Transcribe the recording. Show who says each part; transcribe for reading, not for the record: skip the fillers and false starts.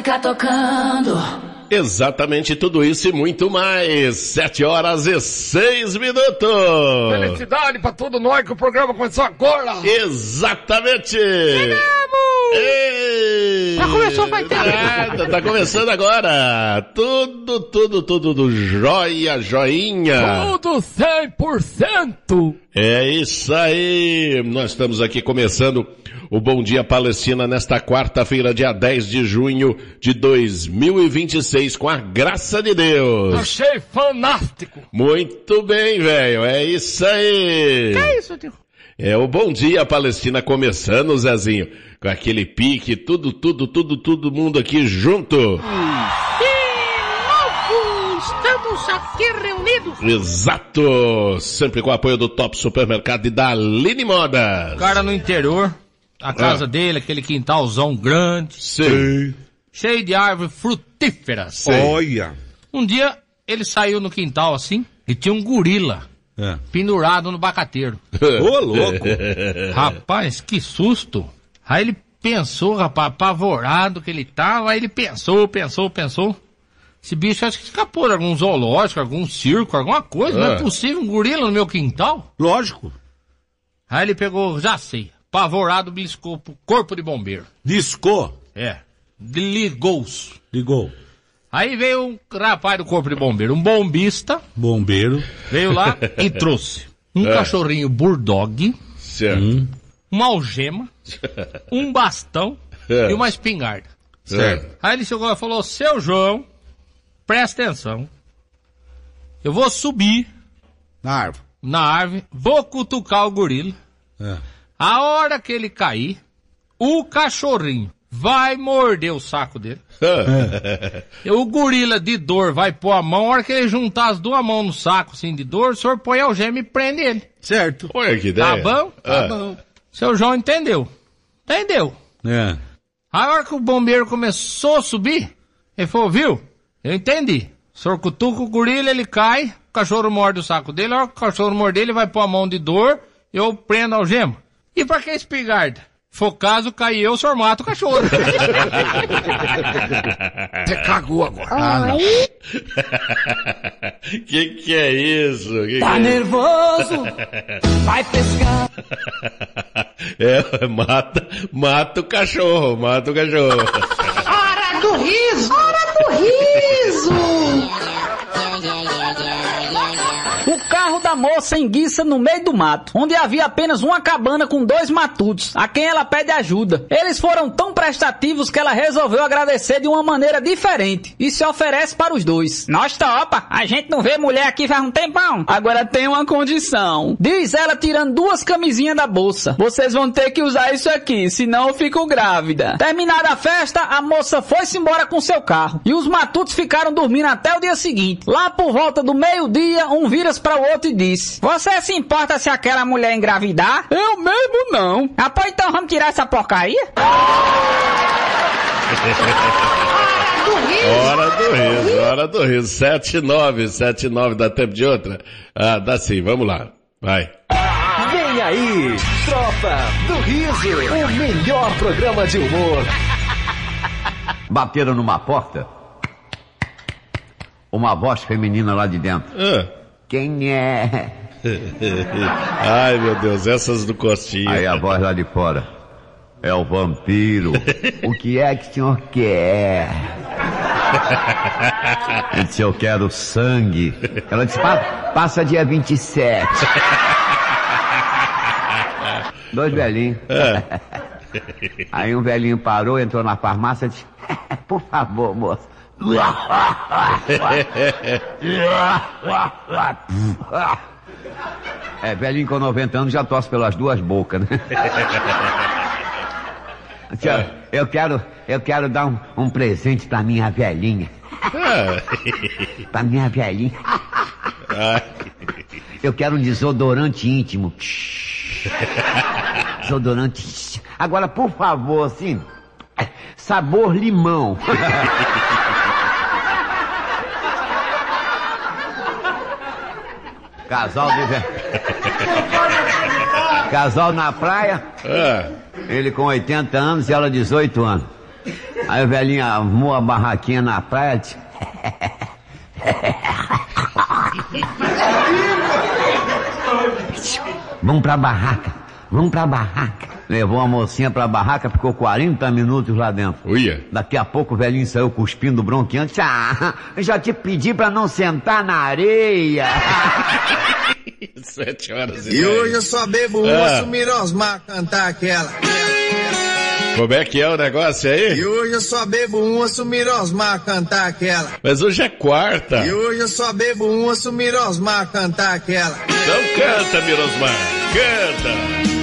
Speaker 1: Tocando.
Speaker 2: Exatamente tudo isso e muito mais. 7h06.
Speaker 3: Felicidade pra todo nós que o programa começou agora.
Speaker 2: Exatamente.
Speaker 3: Já começou, vai ter.
Speaker 2: Tá começando agora. Tudo joinha.
Speaker 3: Tudo 100%.
Speaker 2: É isso aí. Nós estamos aqui começando o Bom Dia Palestina nesta quarta-feira, dia 10 de junho de 2026, com a graça de Deus.
Speaker 3: Achei fanástico.
Speaker 2: Muito bem, velho. É isso aí.
Speaker 3: Que é isso, tio?
Speaker 2: É o Bom Dia Palestina começando, Zezinho. Com aquele pique, todo mundo aqui junto.
Speaker 3: Estamos aqui reunidos.
Speaker 2: Exato. Sempre com o apoio do Top Supermercado e da Aline Modas.
Speaker 4: O cara no interior, a casa dele, aquele quintalzão grande.
Speaker 2: Sim.
Speaker 4: Cheio de árvores frutíferas.
Speaker 2: Sim.
Speaker 5: Olha.
Speaker 4: Um dia, ele saiu no quintal assim, e tinha um gorila pendurado no bacateiro.
Speaker 5: Ô, louco.
Speaker 4: Rapaz, que susto. Aí ele pensou, rapaz, apavorado que ele tava, aí ele pensou. Esse bicho acho que escapou de algum zoológico, algum circo, alguma coisa. Não é possível, um gorila no meu quintal.
Speaker 5: Lógico.
Speaker 4: Aí ele pegou, já sei, apavorado, beliscou pro corpo de bombeiro.
Speaker 5: Discou.
Speaker 4: Ligou-se.
Speaker 5: Ligou.
Speaker 4: Aí veio um rapaz do corpo de bombeiro, um bombista.
Speaker 5: Bombeiro.
Speaker 4: Veio lá e trouxe um cachorrinho bulldog,
Speaker 2: Certo.
Speaker 4: uma algema, um bastão e uma espingarda.
Speaker 2: Certo.
Speaker 4: Aí ele chegou e falou, seu João, presta atenção. Eu vou subir
Speaker 5: Na árvore.
Speaker 4: vou cutucar o gorila. A hora que ele cair, o cachorrinho vai morder o saco dele. O gorila de dor vai pôr a mão, a hora que ele juntar as duas mãos no saco assim de dor, o senhor põe a algema e prende ele.
Speaker 5: Certo.
Speaker 2: Olha que ideia.
Speaker 4: Tá bom? Tá bom. Seu João entendeu. A hora que o bombeiro começou a subir, ele falou, viu? Eu entendi. O senhor cutuca o gorila, ele cai, o cachorro morde o saco dele, a hora que o cachorro morder, ele vai pôr a mão de dor, eu prendo a algema. E pra que espingarda? Se for caso, cair eu, o senhor mata o cachorro.
Speaker 3: Você cagou agora.
Speaker 2: Que é isso?
Speaker 1: Tá nervoso? Vai pescar.
Speaker 2: Mata o cachorro.
Speaker 1: Hora do riso! O carro da moça enguiça no meio do mato, onde havia apenas uma cabana com 2 matutos, a quem ela pede ajuda. Eles foram tão prestativos que ela resolveu agradecer de uma maneira diferente e se oferece para os dois. Nós topa, a gente não vê mulher aqui faz um tempão. Agora tem uma condição, diz ela tirando 2 camisinhas da bolsa. Vocês vão ter que usar isso aqui, senão eu fico grávida. Terminada a festa, a moça foi-se embora com seu carro e os matutos ficaram dormindo até o dia seguinte. Lá por volta do meio-dia, um vira para o outro e disse, você se importa se aquela mulher engravidar? Eu mesmo não. Ah, pô, então vamos tirar essa porcaria?
Speaker 2: Hora do riso. 79, dá tempo de outra? Dá sim, vamos lá. Vai.
Speaker 6: Vem aí, Tropa do Riso, o melhor programa de humor.
Speaker 7: Bateram numa porta, uma voz feminina lá de dentro. Quem é?
Speaker 2: Ai, meu Deus, essas do Costinha.
Speaker 7: Aí a voz lá de fora. É o vampiro. O que é que o senhor quer? Ele disse, eu quero sangue. Ela disse, passa dia 27. 2 velhinhos. Aí um velhinho parou, entrou na farmácia e disse, por favor, moça. Velhinho com 90 anos já tosse pelas 2 bocas, né? Eu quero dar um presente pra minha velhinha. Pra minha velhinha. Eu quero um desodorante íntimo. Desodorante. Agora, por favor, assim, sabor limão. Casal na praia, ele com 80 anos e ela 18 anos. Aí o velhinho armou a barraquinha na praia. Vamos pra barraca. Levou a mocinha pra barraca, ficou 40 minutos lá dentro.
Speaker 2: Uia.
Speaker 7: Daqui a pouco o velhinho saiu cuspindo, bronqueando. Eu já te pedi pra não sentar na areia.
Speaker 2: 7h10.
Speaker 8: E hoje eu só bebo uma, Sumirosmar cantar aquela.
Speaker 2: Como é que é o negócio aí?
Speaker 8: E hoje eu só bebo uma, Sumirosmar cantar aquela.
Speaker 2: Mas hoje é quarta.
Speaker 8: E hoje eu só bebo uma, Sumirosmar cantar aquela.
Speaker 2: Então canta, Mirosmar, canta.